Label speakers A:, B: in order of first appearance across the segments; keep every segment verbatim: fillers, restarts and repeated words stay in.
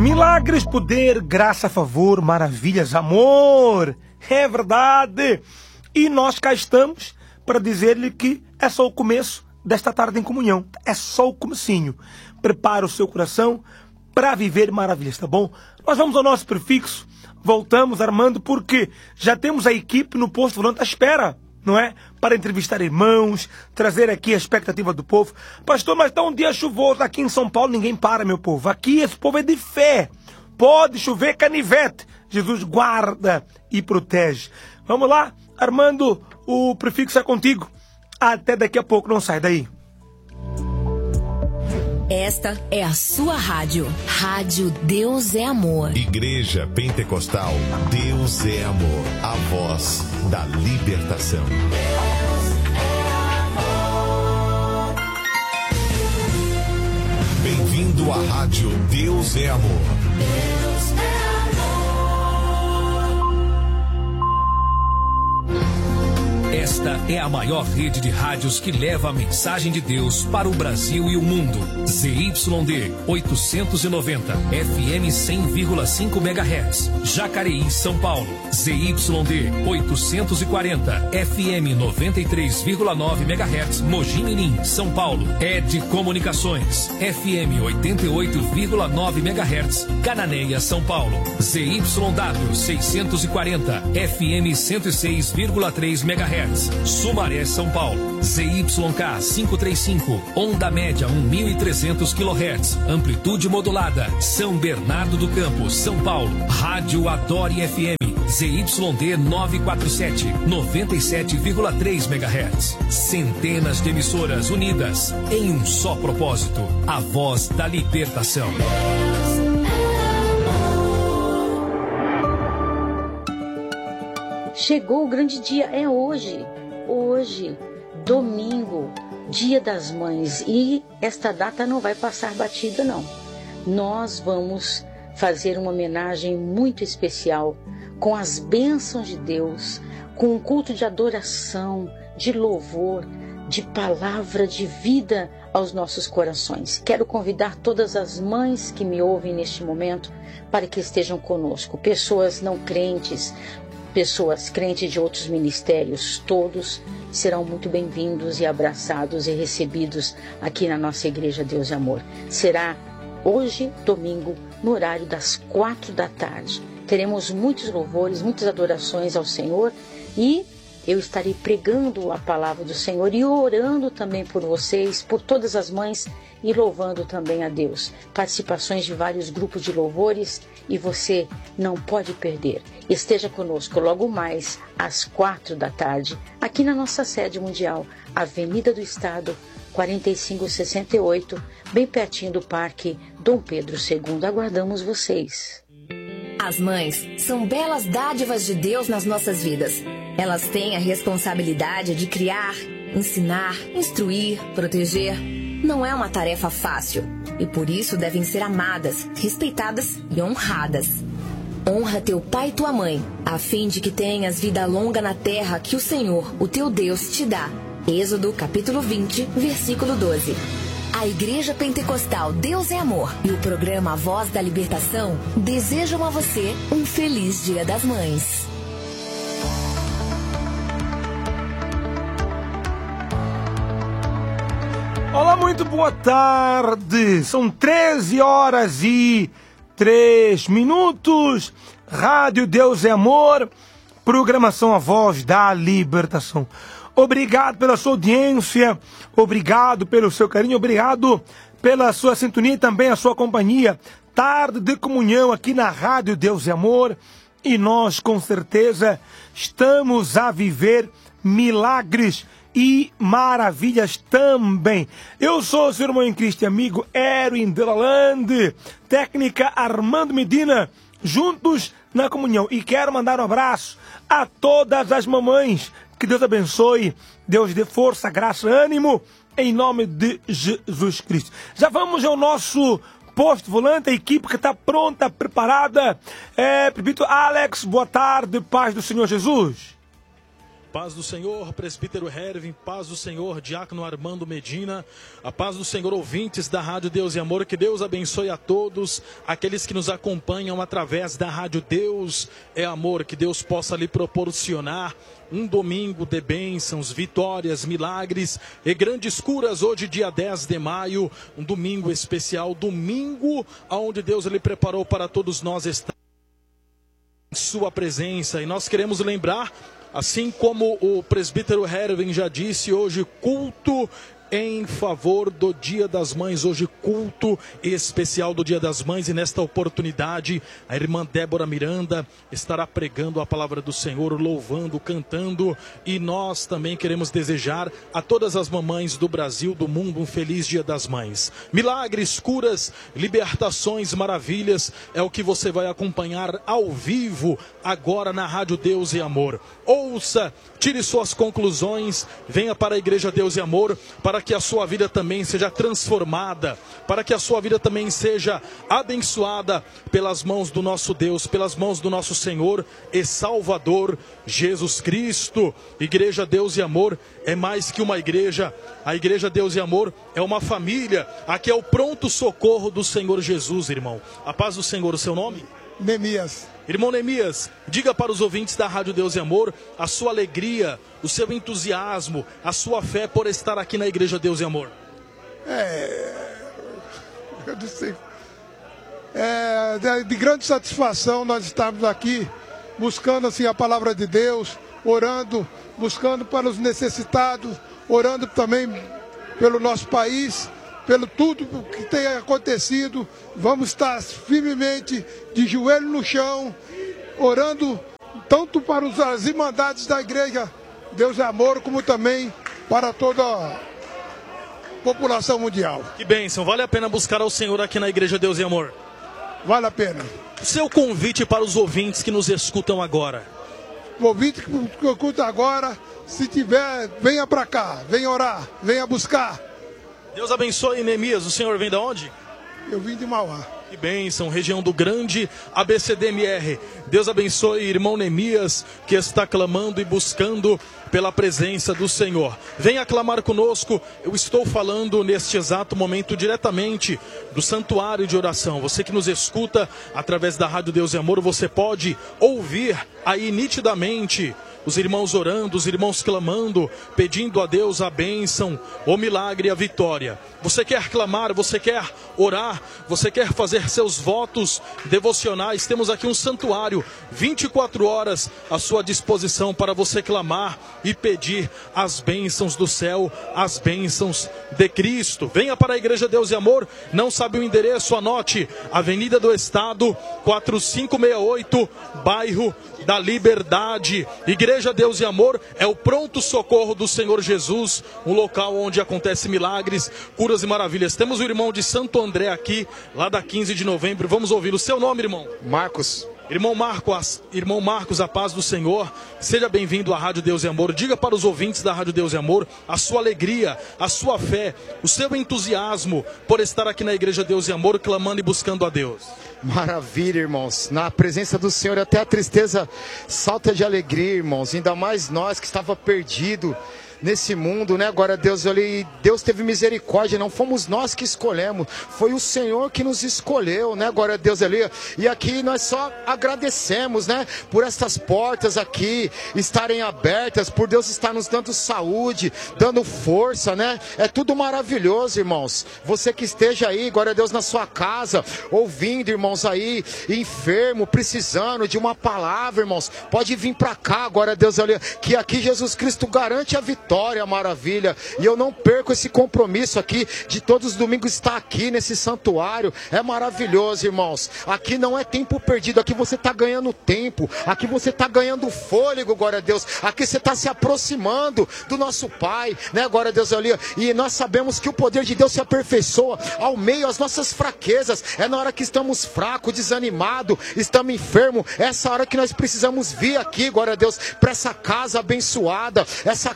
A: Milagres, poder, graça, favor, maravilhas, amor. É verdade. E nós cá estamos para dizer-lhe que é só o começo desta tarde em comunhão. É só o comecinho. Prepara o seu coração para viver maravilhas, tá bom? Nós vamos ao nosso prefixo. Voltamos, Armando, porque já temos a equipe no posto volante à espera, não é? Para entrevistar irmãos, trazer aqui a expectativa do povo. Pastor, mas está um dia chuvoso aqui em São Paulo, ninguém para, meu povo. Aqui esse povo é de fé. Pode chover canivete. Jesus guarda e protege. Vamos lá, Armando, o prefixo é contigo. Até daqui a pouco, não sai daí.
B: Esta é a sua rádio. Rádio Deus é Amor.
C: Igreja Pentecostal Deus é Amor. A voz da libertação. Deus é amor. Bem-vindo à rádio Deus é Amor. Deus é amor.
D: Esta é a maior rede de rádios que leva a mensagem de Deus para o Brasil e o mundo. Z Y D oitocentos e noventa, F M cem vírgula cinco megahertz, Jacareí, São Paulo. Z Y D oitocentos e quarenta, F M noventa e três vírgula nove megahertz, Mogi Mirim, São Paulo. Ed Comunicações, F M oitenta e oito vírgula nove megahertz, Cananéia, São Paulo. Z Y W seiscentos e quarenta, F M cento e seis vírgula três megahertz, Sumaré, São Paulo. Z Y K quinhentos e trinta e cinco, onda média mil e trezentos quilohertz, amplitude modulada, São Bernardo do Campo, São Paulo. Rádio Adore F M, Z Y D novecentos e quarenta e sete, noventa e sete vírgula três megahertz. Centenas de emissoras unidas em um só propósito, a voz da libertação.
E: Chegou o grande dia, é hoje, hoje, domingo, Dia das Mães, e esta data não vai passar batida não. Nós vamos fazer uma homenagem muito especial, com as bênçãos de Deus, com um culto de adoração, de louvor, de palavra de vida aos nossos corações. Quero convidar todas as mães que me ouvem neste momento para que estejam conosco, pessoas não crentes, pessoas crentes de outros ministérios, todos serão muito bem-vindos e abraçados e recebidos aqui na nossa Igreja Deus e Amor. Será hoje, domingo, no horário das quatro da tarde. Teremos muitos louvores, muitas adorações ao Senhor e eu estarei pregando a palavra do Senhor e orando também por vocês, por todas as mães e louvando também a Deus. Participações de vários grupos de louvores e você não pode perder. Esteja conosco logo mais às quatro da tarde, aqui na nossa sede mundial, Avenida do Estado, quarenta e cinco sessenta e oito, bem pertinho do Parque Dom Pedro segundo. Aguardamos vocês.
B: As mães são belas dádivas de Deus nas nossas vidas. Elas têm a responsabilidade de criar, ensinar, instruir, proteger. Não é uma tarefa fácil e por isso devem ser amadas, respeitadas e honradas. Honra teu pai e tua mãe, a fim de que tenhas vida longa na terra que o Senhor, o teu Deus, te dá. Êxodo capítulo vinte, versículo doze. A Igreja Pentecostal Deus é Amor e o programa Voz da Libertação desejam a você um feliz Dia das Mães.
A: Olá, muito boa tarde. São treze horas e três minutos. Rádio Deus é Amor, programação A Voz da Libertação. Obrigado pela sua audiência, obrigado pelo seu carinho, obrigado pela sua sintonia e também a sua companhia. Tarde de comunhão aqui na Rádio Deus é Amor e nós com certeza estamos a viver milagres e maravilhas também. Eu sou o seu irmão em Cristo e amigo Erwin Delaland, técnica Armando Medina, juntos na comunhão. E quero mandar um abraço a todas as mamães. Que Deus abençoe, Deus dê força, graça, ânimo, em nome de Jesus Cristo. Já vamos ao nosso posto volante, a equipe que está pronta, preparada. É, Pepito Alex, boa tarde, paz do Senhor Jesus.
F: Paz do Senhor, presbítero Hervin, paz do Senhor, diácono Armando Medina, a paz do Senhor, ouvintes da Rádio Deus e Amor, que Deus abençoe a todos, aqueles que nos acompanham através da Rádio Deus é Amor, que Deus possa lhe proporcionar um domingo de bênçãos, vitórias, milagres e grandes curas, hoje dia dez de maio, um domingo especial, domingo onde Deus lhe preparou para todos nós estar em sua presença, e nós queremos lembrar, assim como o presbítero Hervin já disse, hoje culto em favor do Dia das Mães, hoje culto especial do Dia das Mães, e nesta oportunidade a irmã Débora Miranda estará pregando a palavra do Senhor, louvando, cantando, e nós também queremos desejar a todas as mamães do Brasil, do mundo, um feliz Dia das Mães. Milagres, curas, libertações, maravilhas, é o que você vai acompanhar ao vivo agora na Rádio Deus e Amor. Ouça, tire suas conclusões, venha para a Igreja Deus e Amor, para que a sua vida também seja transformada, para que a sua vida também seja abençoada pelas mãos do nosso Deus, pelas mãos do nosso Senhor e Salvador Jesus Cristo. Igreja Deus e Amor é mais que uma igreja, a Igreja Deus e Amor é uma família, aqui é o pronto socorro do Senhor Jesus, irmão. A paz do Senhor, o seu nome?
G: Neemias.
F: Irmão Neemias, diga para os ouvintes da Rádio Deus e Amor a sua alegria, o seu entusiasmo, a sua fé por estar aqui na Igreja Deus e Amor.
G: É, eu não sei. É de grande satisfação nós estarmos aqui buscando assim a palavra de Deus, orando, buscando para os necessitados, orando também pelo nosso país, pelo tudo que tem acontecido. Vamos estar firmemente de joelho no chão, orando tanto para as irmandades da Igreja Deus é Amor, como também para toda a população mundial.
F: Que bênção, vale a pena buscar ao Senhor aqui na Igreja Deus e Amor?
G: Vale a pena.
F: Seu convite para os ouvintes que nos escutam agora.
G: O ouvinte que escuta agora, se tiver, venha para cá, venha orar, venha buscar.
F: Deus abençoe, Neemias. O senhor vem de onde?
G: Eu vim de Mauá.
F: Que bênção, região do Grande A B C D M R. Deus abençoe, irmão Neemias, que está clamando e buscando pela presença do Senhor. Venha clamar conosco. Eu estou falando neste exato momento diretamente do santuário de oração. Você que nos escuta através da Rádio Deus e Amor, você pode ouvir aí nitidamente os irmãos orando, os irmãos clamando, pedindo a Deus a bênção, o milagre e a vitória. Você quer clamar, você quer orar, você quer fazer seus votos devocionais. Temos aqui um santuário, vinte e quatro horas à sua disposição para você clamar e pedir as bênçãos do céu, as bênçãos de Cristo. Venha para a Igreja Deus e Amor. Não sabe o endereço? Anote: Avenida do Estado, quatro cinco seis oito, bairro da Liberdade. Igreja Deus e Amor é o pronto socorro do Senhor Jesus, um local onde acontece milagres, curas e maravilhas. Temos o irmão de Santo André aqui, lá da quinze de novembro. Vamos ouvir o seu nome, irmão.
H: Marcos.
F: Irmão Marcos, irmão Marcos, a paz do Senhor. Seja bem-vindo à Rádio Deus e Amor. Diga para os ouvintes da Rádio Deus e Amor a sua alegria, a sua fé, o seu entusiasmo por estar aqui na Igreja Deus e Amor, clamando e buscando a Deus.
H: Maravilha, irmãos. Na presença do Senhor até a tristeza salta de alegria, irmãos. Ainda mais nós que estava perdido nesse mundo, né? Agora Deus, olha, Deus teve misericórdia, não fomos nós que escolhemos, foi o Senhor que nos escolheu, né? Agora Deus, ali, e aqui nós só agradecemos, né? Por estas portas aqui estarem abertas, por Deus estar nos dando saúde, dando força, né? É tudo maravilhoso, irmãos. Você que esteja aí, glória a Deus, na sua casa, ouvindo, irmãos, aí, enfermo, precisando de uma palavra, irmãos, pode vir para cá, glória a Deus, olha, que aqui Jesus Cristo garante a vitória. Vitória, maravilha, e eu não perco esse compromisso aqui de todos os domingos estar aqui nesse santuário. É maravilhoso, irmãos. Aqui não é tempo perdido, aqui você está ganhando tempo, aqui você está ganhando fôlego, glória a Deus, aqui você está se aproximando do nosso Pai, né, glória a Deus, ali, e nós sabemos que o poder de Deus se aperfeiçoa ao meio das nossas fraquezas. É na hora que estamos fracos, desanimados, estamos enfermos, é essa hora que nós precisamos vir aqui, glória a Deus, para essa casa abençoada, essa casa que é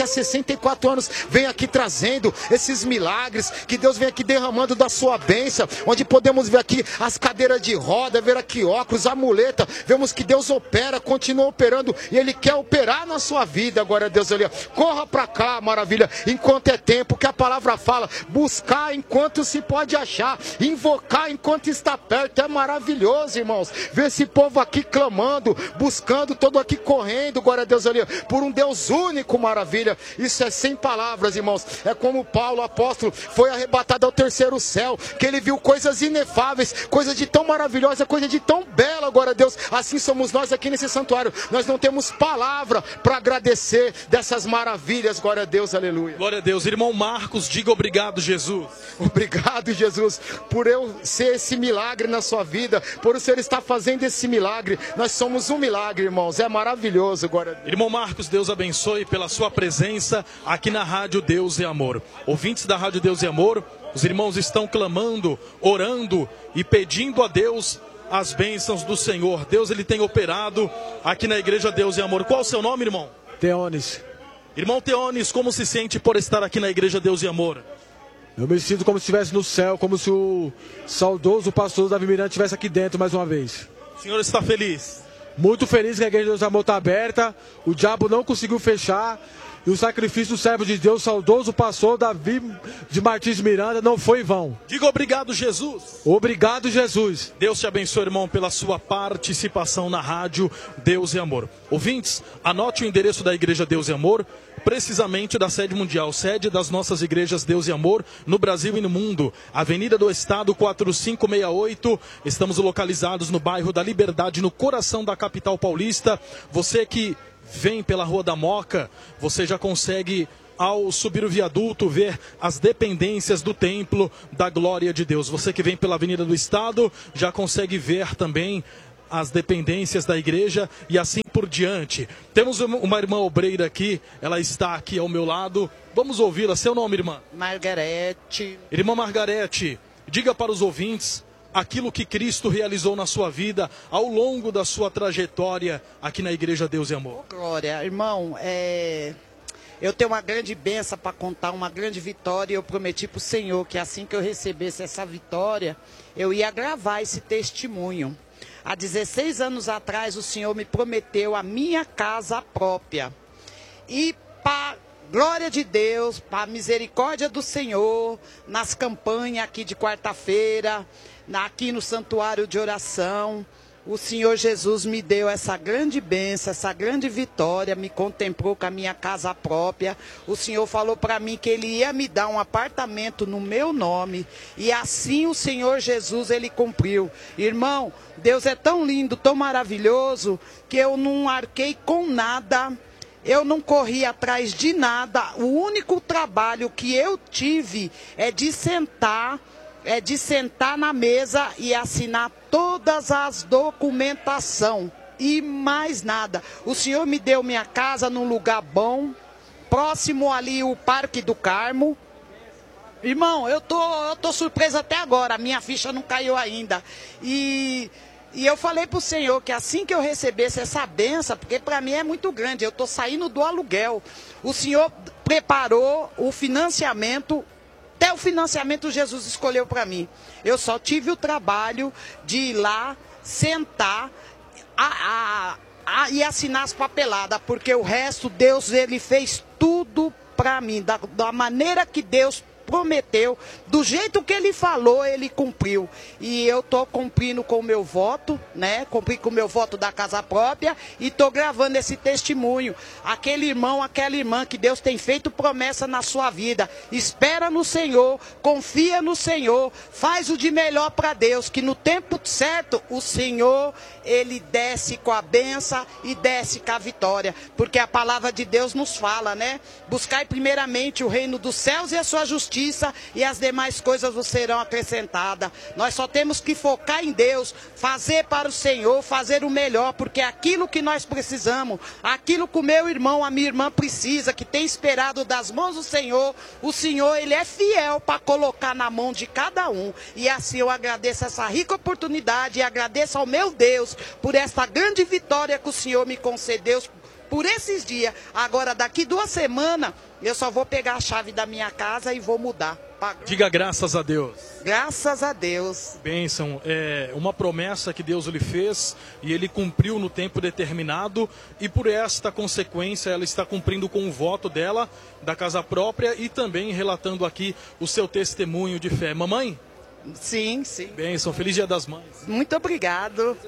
H: há sessenta e quatro anos vem aqui trazendo esses milagres, que Deus vem aqui derramando da sua bênção, onde podemos ver aqui as cadeiras de roda, ver aqui óculos, a muleta, vemos que Deus opera, continua operando, e Ele quer operar na sua vida. Agora Deus ali, corra para cá, maravilha, enquanto é tempo, que a palavra fala, buscar enquanto se pode achar, invocar enquanto está perto. É maravilhoso, irmãos, ver esse povo aqui clamando, buscando, todo aqui correndo, glória a Deus ali, por um Deus único, maravilha. Isso é sem palavras, irmãos. É como Paulo, apóstolo, foi arrebatado ao terceiro céu, que ele viu coisas inefáveis, coisa de tão maravilhosa, coisa de tão bela, glória a Deus. Assim somos nós aqui nesse santuário, nós não temos palavra para agradecer dessas maravilhas, glória a Deus, aleluia.
F: Glória a Deus. Irmão Marcos, diga obrigado, Jesus.
H: Obrigado, Jesus, por eu ser esse milagre na sua vida, por o Senhor estar fazendo esse milagre. Nós somos um milagre, irmãos, é maravilhoso, glória a Deus.
F: Irmão Marcos, Deus abençoe pela sua presença aqui na Rádio Deus é Amor. Ouvintes da Rádio Deus é Amor, os irmãos estão clamando, orando e pedindo a Deus as bênçãos do Senhor. Deus, Ele tem operado aqui na Igreja Deus é Amor. Qual o seu nome, irmão?
I: Teones.
F: Irmão Teones, como se sente por estar aqui na Igreja Deus e Amor?
I: Eu me sinto como se estivesse no céu, como se o saudoso pastor Davi Miranda estivesse aqui dentro mais uma vez.
F: O senhor está feliz?
I: Muito feliz que a Igreja Deus e Amor está aberta, o diabo não conseguiu fechar, e o sacrifício do servo de Deus, saudoso pastor Davi de Martins Miranda, não foi em vão.
F: Diga obrigado, Jesus.
I: Obrigado, Jesus.
F: Deus te abençoe, irmão, pela sua participação na Rádio Deus e Amor. Ouvintes, anote o endereço da Igreja Deus e Amor, precisamente da sede mundial, sede das nossas igrejas Deus e Amor, no Brasil e no mundo. Avenida do Estado quatro cinco seis oito, estamos localizados no bairro da Liberdade, no coração da capital paulista. Você que vem pela Rua da Moca, você já consegue, ao subir o viaduto, ver as dependências do Templo da Glória de Deus. Você que vem pela Avenida do Estado, já consegue ver também as dependências da igreja e assim por diante. Temos uma irmã obreira aqui, ela está aqui ao meu lado. Vamos ouvi-la. Seu nome, irmã?
J: Margarete.
F: Irmã Margarete, diga para os ouvintes aquilo que Cristo realizou na sua vida ao longo da sua trajetória aqui na Igreja Deus e Amor.
J: Oh, glória, irmão, é... eu tenho uma grande bênção para contar, uma grande vitória, e eu prometi para o Senhor que assim que eu recebesse essa vitória, eu ia gravar esse testemunho. Há dezesseis anos atrás, o Senhor me prometeu a minha casa própria. E para glória de Deus, para a misericórdia do Senhor, nas campanhas aqui de quarta-feira, aqui no santuário de oração, o Senhor Jesus me deu essa grande bênção, essa grande vitória, me contemplou com a minha casa própria. O Senhor falou para mim que Ele ia me dar um apartamento no meu nome, e assim o Senhor Jesus, Ele cumpriu. Irmão, Deus é tão lindo, tão maravilhoso, que eu não arquei com nada, eu não corri atrás de nada. O único trabalho que eu tive é de sentar, é de sentar na mesa e assinar todas as documentação e mais nada. O Senhor me deu minha casa num lugar bom, próximo ali o Parque do Carmo. Irmão, eu tô, eu tô surpresa até agora, a minha ficha não caiu ainda. E, e eu falei pro Senhor que assim que eu recebesse essa benção, porque para mim é muito grande, eu tô saindo do aluguel. O Senhor preparou o financiamento. Até o financiamento Jesus escolheu para mim. Eu só tive o trabalho de ir lá, sentar a, a, a, e assinar as papeladas, porque o resto Deus, Ele fez tudo para mim, da, da maneira que Deus prometeu, do jeito que Ele falou, Ele cumpriu. E eu estou cumprindo com o meu voto, né? Cumpri com o meu voto da casa própria e estou gravando esse testemunho. Aquele irmão, aquela irmã que Deus tem feito promessa na sua vida, espera no Senhor, confia no Senhor, faz o de melhor para Deus, que no tempo certo o Senhor, Ele desce com a benção e desce com a vitória, porque a palavra de Deus nos fala, né? Buscai primeiramente o reino dos céus e a sua justiça, e as demais coisas vos serão acrescentadas. Nós só temos que focar em Deus, fazer para o Senhor, fazer o melhor, porque aquilo que nós precisamos, aquilo que o meu irmão, a minha irmã precisa, que tem esperado das mãos do Senhor, o Senhor, Ele é fiel para colocar na mão de cada um. E assim eu agradeço essa rica oportunidade e agradeço ao meu Deus por esta grande vitória que o Senhor me concedeu por esses dias. Agora, daqui duas semanas, eu só vou pegar a chave da minha casa e vou mudar.
F: Diga graças a Deus.
J: Graças a Deus.
F: Bênção, é uma promessa que Deus lhe fez e ele cumpriu no tempo determinado, e por esta consequência ela está cumprindo com o voto dela, da casa própria, e também relatando aqui o seu testemunho de fé. Mamãe?
J: Sim, sim.
F: Bênção, feliz Dia das Mães.
J: Muito obrigado.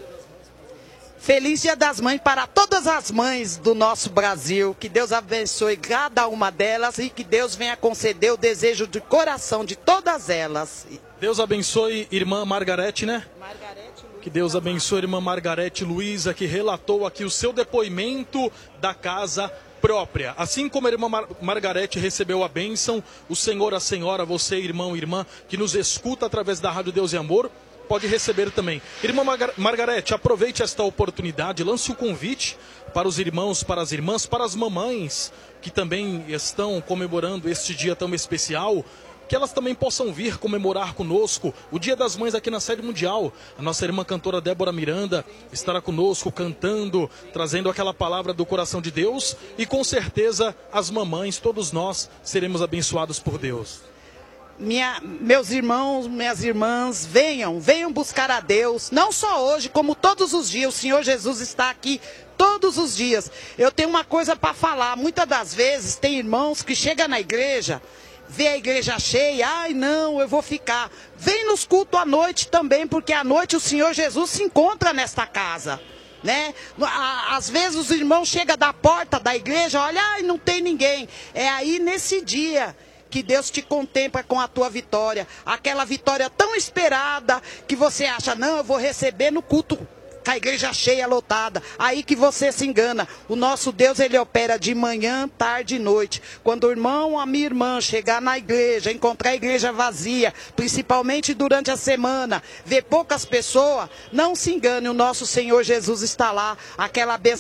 J: Feliz Dia das Mães para todas as mães do nosso Brasil. Que Deus abençoe cada uma delas e que Deus venha conceder o desejo de coração de todas elas.
F: Deus abençoe irmã Margarete, né?
J: Margarete Luiza.
F: Que Deus abençoe irmã Margarete Luiza, que relatou aqui o seu depoimento da casa própria. Assim como a irmã Mar Margarete recebeu a bênção, o Senhor, a senhora, você, irmão e irmã, que nos escuta através da Rádio Deus e Amor, pode receber também. Irmã Margar Margarete, aproveite esta oportunidade, lance o convite para os irmãos, para as irmãs, para as mamães que também estão comemorando este dia tão especial, que elas também possam vir comemorar conosco o Dia das Mães aqui na sede mundial. A nossa irmã cantora Débora Miranda estará conosco cantando, trazendo aquela palavra do coração de Deus, e com certeza as mamães, todos nós, seremos abençoados por Deus.
J: Minha, meus irmãos, minhas irmãs, venham, venham buscar a Deus, não só hoje, como todos os dias. O Senhor Jesus está aqui todos os dias. Eu tenho uma coisa para falar, muitas das vezes tem irmãos que chegam na igreja, vê a igreja cheia, ai não, eu vou ficar. Vem nos cultos à noite também, porque à noite o Senhor Jesus se encontra nesta casa. Né? Às vezes os irmãos chegam da porta da igreja, olha, ai, não tem ninguém. É aí nesse dia que Deus te contempla com a tua vitória. Aquela vitória tão esperada que você acha, não, eu vou receber no culto com a igreja cheia, lotada. Aí que você se engana. O nosso Deus, ele opera de manhã, tarde e noite. Quando o irmão ou a minha irmã chegar na igreja, encontrar a igreja vazia, principalmente durante a semana, ver poucas pessoas, não se engane, o nosso Senhor Jesus está lá. Aquela bênção